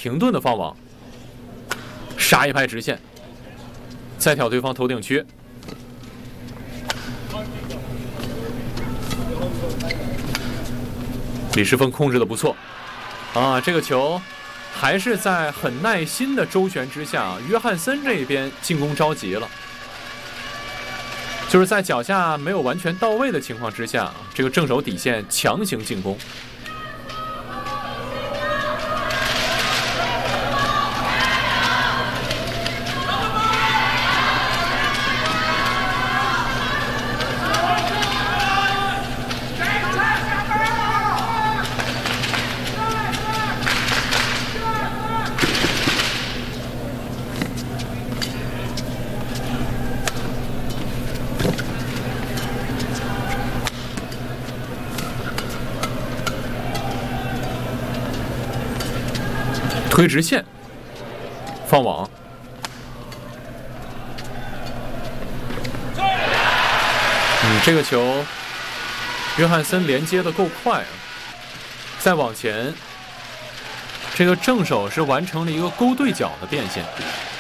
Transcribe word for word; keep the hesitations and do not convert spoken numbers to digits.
停顿的放网，杀一拍直线，再挑对方头顶区。李世峰控制的不错啊，这个球还是在很耐心的周旋之下，约翰森这边进攻着急了，就是在脚下没有完全到位的情况之下，这个正手底线强行进攻。推直线，放网，嗯，这个球，约翰森连接的够快啊！再往前，这个正手是完成了一个勾对角的变线，